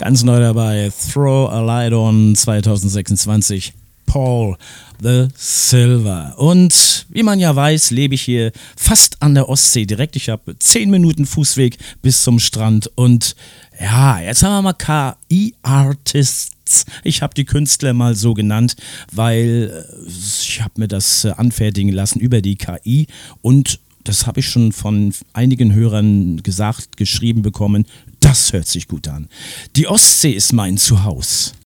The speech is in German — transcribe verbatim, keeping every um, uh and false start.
Ganz neu dabei, Throw a Light On zwanzig sechsundzwanzig, Paul the Silver. Und wie man ja weiß, lebe ich hier fast an der Ostsee direkt. Ich habe zehn Minuten Fußweg bis zum Strand. Und ja, jetzt haben wir mal K I-Artists. Ich habe die Künstler mal so genannt, weil ich habe mir das anfertigen lassen über die K I. Und das habe ich schon von einigen Hörern gesagt, geschrieben bekommen. Das hört sich gut an. Die Ostsee ist mein Zuhause.